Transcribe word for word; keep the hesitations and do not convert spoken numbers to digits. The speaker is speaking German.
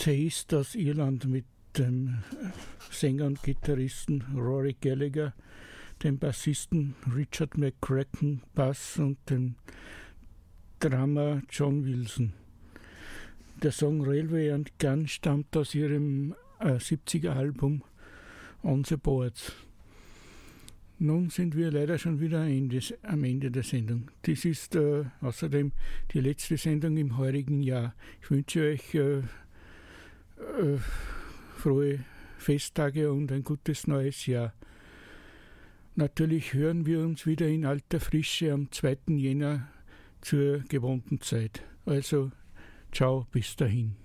Atheist aus Irland mit dem Sänger und Gitarristen Rory Gallagher, dem Bassisten Richard McCracken Bass und dem Drummer John Wilson. Der Song Railway and Gun stammt aus ihrem äh, siebziger Album On the Boards. Nun sind wir leider schon wieder Ende, am Ende der Sendung. Dies ist äh, außerdem die letzte Sendung im heurigen Jahr. Ich wünsche euch äh, äh, frohe Festtage und ein gutes neues Jahr. Natürlich hören wir uns wieder in alter Frische am zweiten Jänner zur gewohnten Zeit. Also, ciao, bis dahin.